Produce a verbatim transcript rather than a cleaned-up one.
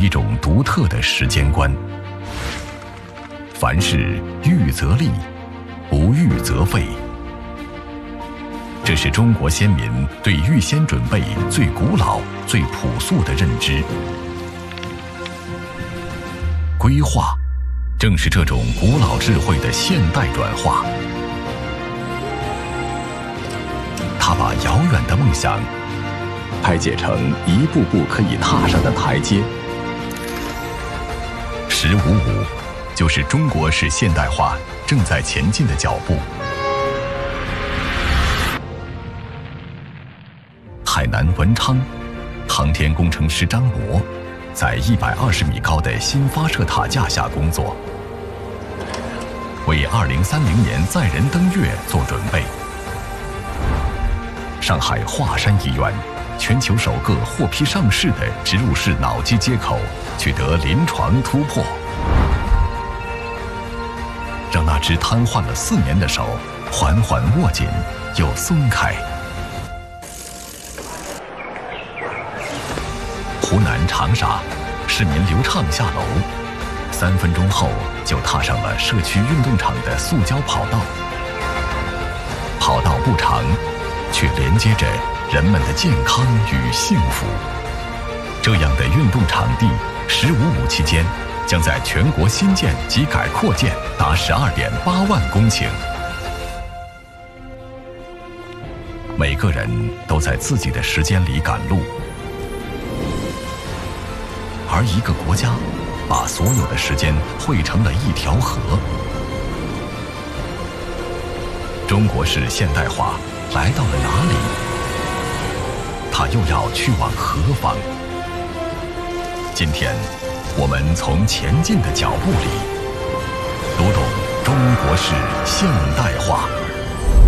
一种独特的时间观。凡事预则立，不预则废。这是中国先民对预先准备最古老、最朴素的认知。规划，正是这种古老智慧的现代转化。它把遥远的梦想拆解成一步步可以踏上的台阶。十五五，就是中国式现代化正在前进的脚步。海南文昌，航天工程师张博在一百二十米高的新发射塔架下工作，为二零三零年载人登月做准备。上海华山医院，全球首个获批上市的植入式脑机接口取得临床突破，让那只瘫痪了四年的手缓缓握紧又松开。湖南长沙，市民刘畅下楼，三分钟后就踏上了社区运动场的塑胶跑道。跑道不长，却连接着人们的健康与幸福。这样的运动场地，十五五期间将在全国新建及改扩建达十二点八万公顷。每个人都在自己的时间里赶路，而一个国家把所有的时间汇成了一条河。中国式现代化来到了哪里？它又要去往何方？今天，我们从前进的脚步里，读懂中国式现代化。